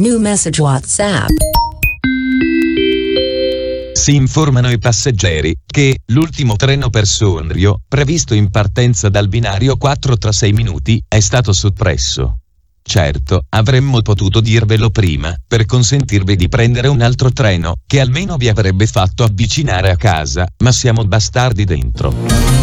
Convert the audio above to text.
New message WhatsApp. Si informano i passeggeri che l'ultimo treno per Sondrio, previsto in partenza dal binario 4 tra 6 minuti, è stato soppresso. Certo, avremmo potuto dirvelo prima, per consentirvi di prendere un altro treno, che almeno vi avrebbe fatto avvicinare a casa, ma siamo bastardi dentro.